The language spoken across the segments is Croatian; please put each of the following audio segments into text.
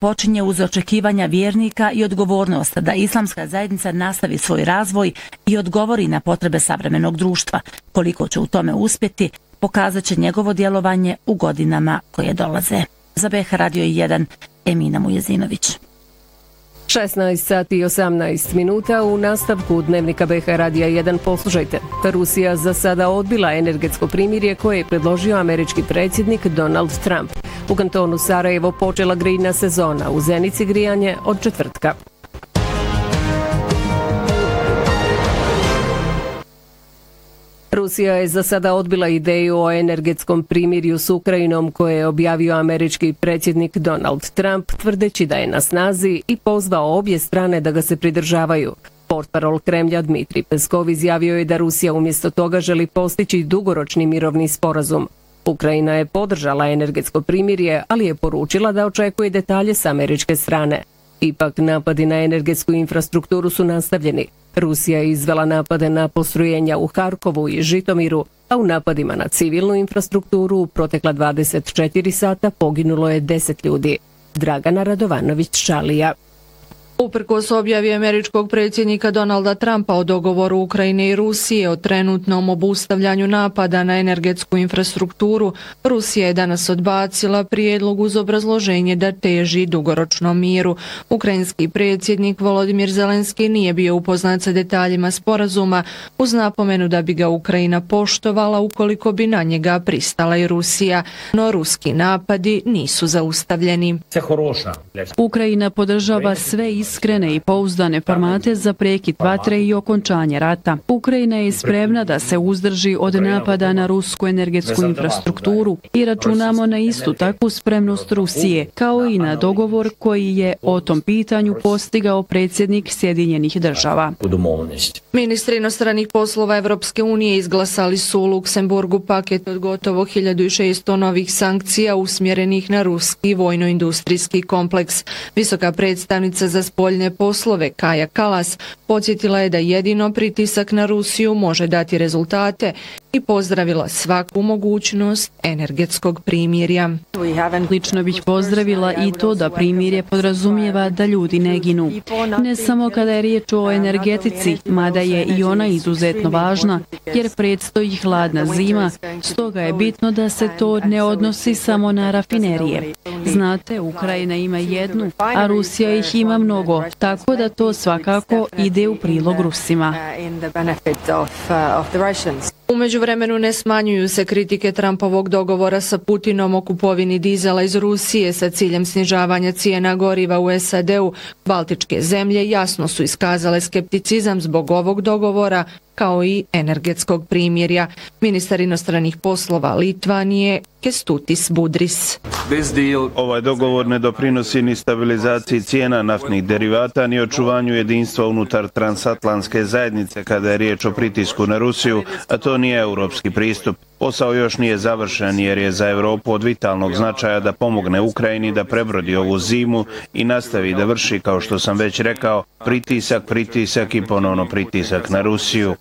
počinje uz očekivanja vjernika i odgovornost da islamska zajednica nastavi svoj razvoj i odgovori na potrebe savremenog društva. Koliko će u tome uspjeti, pokazat će njegovo djelovanje u godinama koje dolaze. Za BH Radio 1, Emina Mujezinović. 16 sati i 18 minuta u nastavku dnevnika BH Radija 1 poslušajte. Rusija za sada odbila energetsko primirje koje je predložio američki predsjednik Donald Trump. U kantonu Sarajevo počela grejna sezona, u Zenici grijanje od četvrtka. Rusija je za sada odbila ideju o energetskom primirju s Ukrajinom koje je objavio američki predsjednik Donald Trump, tvrdeći da je na snazi i pozvao obje strane da ga se pridržavaju. Portparol Kremlja Dmitrij Peskov izjavio je da Rusija umjesto toga želi postići dugoročni mirovni sporazum. Ukrajina je podržala energetsko primirje, ali je poručila da očekuje detalje s američke strane. Ipak napadi na energetsku infrastrukturu su nastavljeni. Rusija je izvela napade na postrojenja u Harkovu i Žitomiru, a u napadima na civilnu infrastrukturu u protekla 24 sata poginulo je 10 ljudi. Dragana Radovanović-Šalija. Uprkos objavi američkog predsjednika Donalda Trumpa o dogovoru Ukrajine i Rusije o trenutnom obustavljanju napada na energetsku infrastrukturu, Rusija je danas odbacila prijedlog uz obrazloženje da teži dugoročnom miru. Ukrajinski predsjednik Volodimir Zelenski nije bio upoznat sa detaljima sporazuma uz napomenu da bi ga Ukrajina poštovala ukoliko bi na njega pristala i Rusija, no ruski napadi nisu zaustavljeni. Ukrajina podržava sve iskrene i pouzdane formate za prekid vatre i okončanje rata. Ukrajina je spremna da se uzdrži od napada na rusku energetsku infrastrukturu i računamo na istu takvu spremnost Rusije, kao i na dogovor koji je o tom pitanju postigao predsjednik Sjedinjenih država. Ministri inostranih poslova Evropske unije izglasali su u Luksemburgu paket od gotovo 1600 novih sankcija usmjerenih na ruski vojno-industrijski kompleks. Visoka predstavnica za spoljne poslove Kaja Kalas podsjetila je da jedino pritisak na Rusiju može dati rezultate i pozdravila svaku mogućnost energetskog primirja. Lično bih pozdravila i to da primirje podrazumijeva da ljudi ne ginu. Ne samo kada je riječ o energetici, mada je i ona izuzetno važna, jer predstoji hladna zima, stoga je bitno da se to ne odnosi samo na rafinerije. Znate, Ukrajina ima jednu, a Rusija ih ima mnogo, tako da to svakako ide u prilog Rusima. U međuvremenu ne smanjuju se kritike Trumpovog dogovora sa Putinom o kupovini dizela iz Rusije sa ciljem snižavanja cijena goriva u SAD-u. Baltičke zemlje jasno su iskazale skepticizam zbog ovog dogovora, kao i energetskog primirja. Ministar inostranih poslova Litvanije Kestutis Budris. Ovaj dogovor ne doprinosi ni stabilizaciji cijena naftnih derivata, ni očuvanju jedinstva unutar transatlantske zajednice kada je riječ o pritisku na Rusiju, a to nije europski pristup. Posao još nije završen jer je za Europu od vitalnog značaja da pomogne Ukrajini da prebrodi ovu zimu i nastavi da vrši, kao što sam već rekao, pritisak i ponovno pritisak na Rusiju.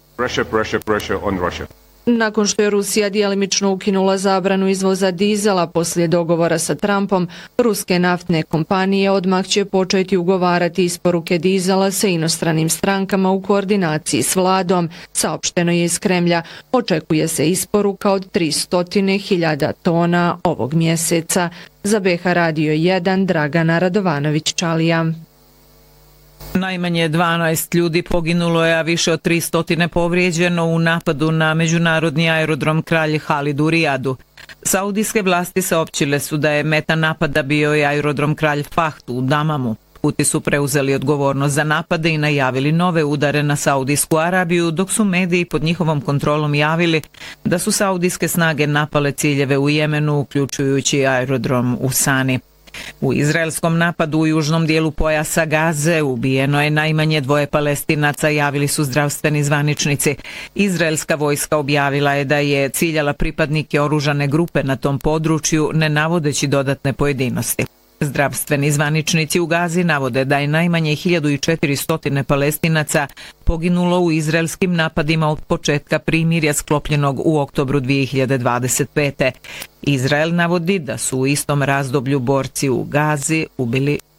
Nakon što je Rusija djelimično ukinula zabranu izvoza dizela poslije dogovora sa Trumpom, ruske naftne kompanije odmah će početi ugovarati isporuke dizela sa inostranim strankama u koordinaciji s vladom, saopšteno je iz Kremlja. Očekuje se isporuka od 300.000 tona ovog mjeseca. Za BH Radio 1, Dragana Radovanović-Čalija. Najmanje 12 ljudi poginulo je, a više od 300 povrijeđeno u napadu na međunarodni aerodrom Kralj Halid u Rijadu. Saudijske vlasti saopćile su da je meta napada bio i aerodrom Kralj Fahd u Damamu. Huti su preuzeli odgovornost za napade i najavili nove udare na Saudijsku Arabiju, dok su mediji pod njihovom kontrolom javili da su saudijske snage napale ciljeve u Jemenu, uključujući aerodrom u Sani. U izraelskom napadu u južnom dijelu pojasa Gaze ubijeno je najmanje 2 Palestinaca, javili su zdravstveni zvaničnici. Izraelska vojska objavila je da je ciljala pripadnike oružane grupe na tom području, ne navodeći dodatne pojedinosti. Zdravstveni zvaničnici u Gazi navode da je najmanje 1400 Palestinaca poginulo u izraelskim napadima od početka primirja sklopljenog u oktobru 2025. Izrael navodi da su u istom razdoblju borci u Gazi ubili